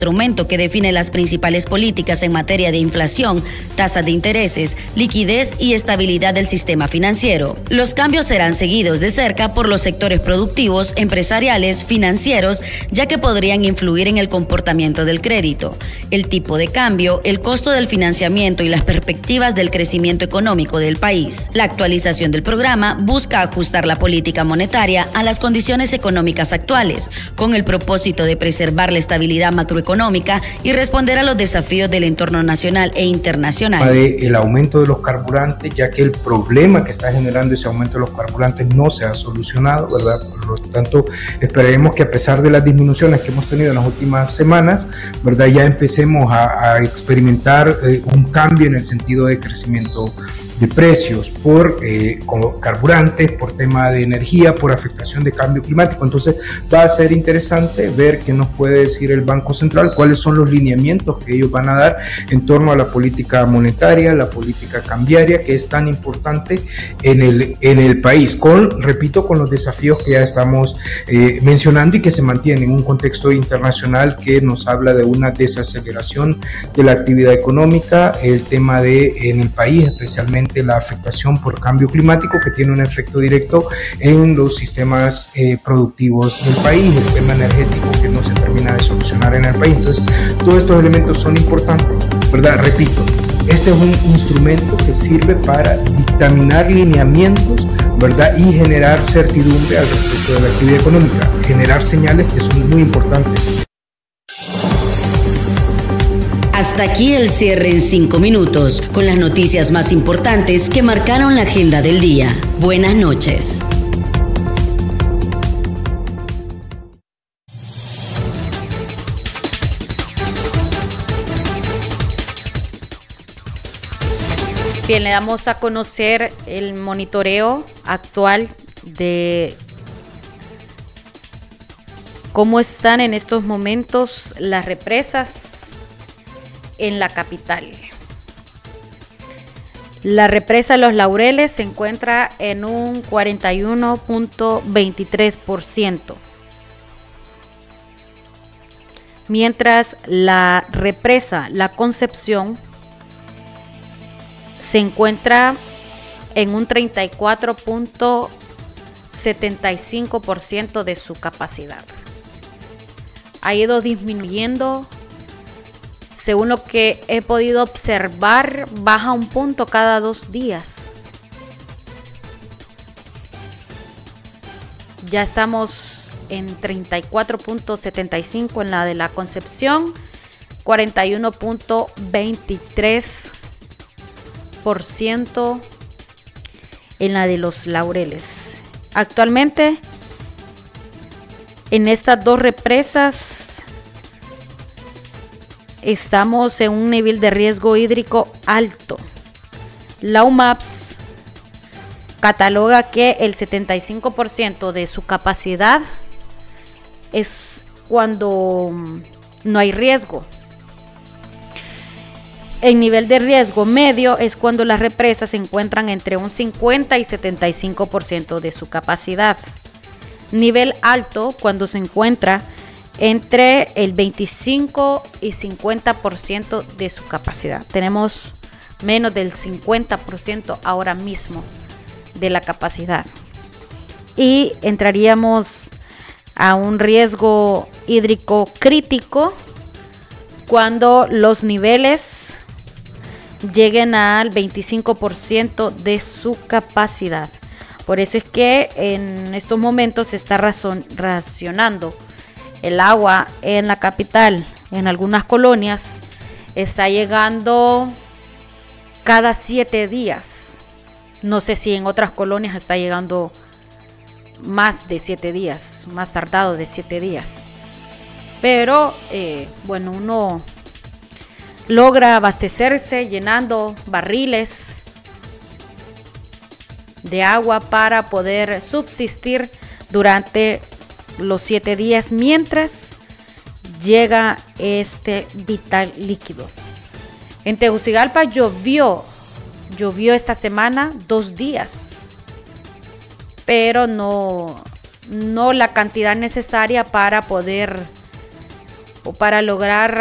instrumento que define las principales políticas en materia de inflación, tasas de intereses, liquidez y estabilidad del sistema financiero. Los cambios serán seguidos de cerca por los sectores productivos, empresariales, financieros, ya que podrían influir en el comportamiento del crédito, el tipo de cambio, el costo del financiamiento y las perspectivas del crecimiento económico del país. La actualización del programa busca ajustar la política monetaria a las condiciones económicas actuales, con el propósito de preservar la estabilidad macroeconómica y responder a los desafíos del entorno nacional e internacional. El aumento de los carburantes, ya que el problema que está generando ese aumento de los carburantes no se ha solucionado, ¿verdad? Por lo tanto, esperaremos que a pesar de las disminuciones que hemos tenido en las últimas semanas, ¿verdad?, ya empecemos a experimentar un cambio en el sentido de crecimiento de precios por carburantes, por tema de energía, por afectación de cambio climático. Entonces va a ser interesante ver qué nos puede decir el Banco Central, cuáles son los lineamientos que ellos van a dar en torno a la política monetaria, la política cambiaria, que es tan importante en el país, repito, con los desafíos que ya estamos mencionando y que se mantienen en un contexto internacional que nos habla de una desaceleración de la actividad económica, el tema en el país, especialmente la afectación por cambio climático, que tiene un efecto directo en los sistemas productivos del país, el tema energético que no se termina de solucionar en el país. Entonces, todos estos elementos son importantes, ¿verdad? Repito, este es un instrumento que sirve para dictaminar lineamientos, ¿verdad?, y generar certidumbre al respecto de la actividad económica, generar señales que son muy importantes. Hasta aquí el cierre en 5 minutos, con las noticias más importantes que marcaron la agenda del día. Buenas noches. Bien, le damos a conocer el monitoreo actual de cómo están en estos momentos las represas en la capital. La represa Los Laureles se encuentra en un 41.23%, mientras la represa La Concepción se encuentra en un 34.75% de su capacidad. Ha ido disminuyendo. Según lo que he podido observar, baja un punto cada 2 días. Ya estamos en 34.75 en la de La Concepción, 41.23% en la de Los Laureles. Actualmente, en estas dos represas, estamos en un nivel de riesgo hídrico alto. La UMAPS cataloga que el 75% de su capacidad es cuando no hay riesgo. El nivel de riesgo medio es cuando las represas se encuentran entre un 50 y 75% de su capacidad. Nivel alto cuando se encuentra entre el 25 y 50% de su capacidad. Tenemos menos del 50% ahora mismo de la capacidad. Y entraríamos a un riesgo hídrico crítico cuando los niveles lleguen al 25% de su capacidad. Por eso es que en estos momentos se está racionando el agua en la capital. En algunas colonias está llegando cada 7 días. No sé si en otras colonias está llegando más de 7 días, más tardado de 7 días. Pero bueno, uno logra abastecerse llenando barriles de agua para poder subsistir durante los 7 días mientras llega este vital líquido. En Tegucigalpa llovió esta semana 2 días, pero no la cantidad necesaria para poder o para lograr